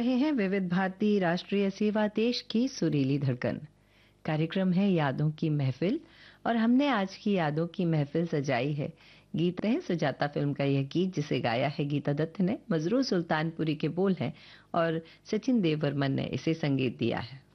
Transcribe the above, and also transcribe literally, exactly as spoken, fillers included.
रहे हैं विविध भारती राष्ट्रीय सेवा देश की सुरीली धड़कन। कार्यक्रम है यादों की महफिल और हमने आज की यादों की महफिल सजाई है। गीत है सुजाता फिल्म का यह गीत जिसे गाया है गीता दत्त ने। मजरूर सुल्तानपुरी के बोल हैं और सचिन देव बर्मन ने इसे संगीत दिया है।